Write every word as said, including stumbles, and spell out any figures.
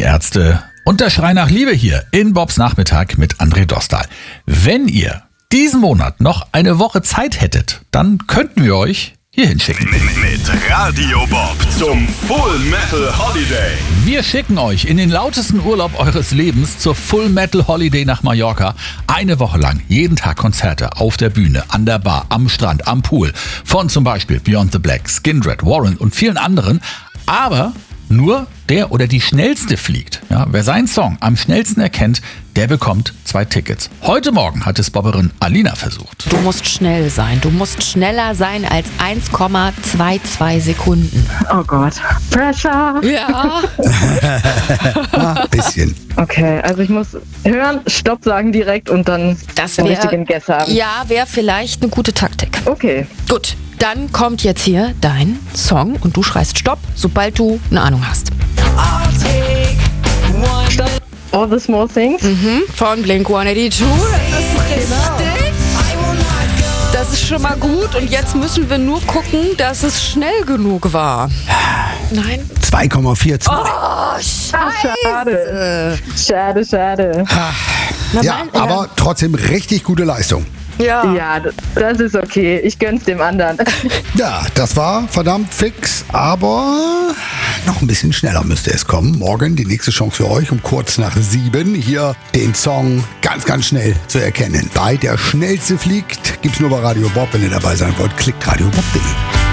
Ärzte und der Schrei nach Liebe hier in Bobs Nachmittag mit André Dostal. Wenn ihr diesen Monat noch eine Woche Zeit hättet, dann könnten wir euch hier hinschicken. Mit Radio Bob zum Full Metal Holiday. Wir schicken euch in den lautesten Urlaub eures Lebens zur Full Metal Holiday nach Mallorca. Eine Woche lang, jeden Tag Konzerte auf der Bühne, an der Bar, am Strand, am Pool. Von zum Beispiel Beyond the Black, Skindred, Warren und vielen anderen. Aber nur der oder die Schnellste fliegt. Ja, wer seinen Song am schnellsten erkennt, der bekommt zwei Tickets. Heute Morgen hat es Bobberin Alina versucht. Du musst schnell sein. Du musst schneller sein als eins Komma zweiundzwanzig Sekunden. Oh Gott. Pressure. Ja. Ein bisschen. Okay, also ich muss hören, Stopp sagen direkt und dann Das den wär, richtigen Guess haben. Ja, wäre vielleicht eine gute Taktik. Okay. Gut, dann kommt jetzt hier dein Song und du schreist Stopp, sobald du eine Ahnung hast. Stopp. All the Small Things. Mhm, von Blink hundertzweiundachtzig. Das ist richtig. Das ist schon mal gut und jetzt müssen wir nur gucken, dass es schnell genug war. Nein. zwei Komma vierzehn. Oh, scheiße. Schade. Schade, schade. Na, Ja, mein- aber trotzdem richtig gute Leistung. Ja. Ja, das, das ist okay. Ich gönn's dem anderen. Ja, das war verdammt fix, aber noch ein bisschen schneller müsste es kommen. Morgen die nächste Chance für euch um kurz nach sieben. Hier den Song ganz, ganz schnell zu erkennen. Bei Der Schnellste fliegt gibt's nur bei Radio Bob. Wenn ihr dabei sein wollt, klickt radio bob punkt de.